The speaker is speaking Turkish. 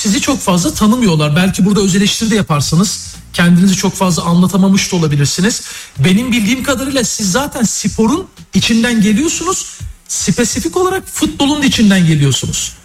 sizi çok fazla tanımıyorlar. Belki burada öz eleştiri de yaparsanız kendinizi çok fazla anlatamamış da olabilirsiniz. Benim bildiğim kadarıyla siz zaten sporun içinden geliyorsunuz. Spesifik olarak futbolun içinden geliyorsunuz.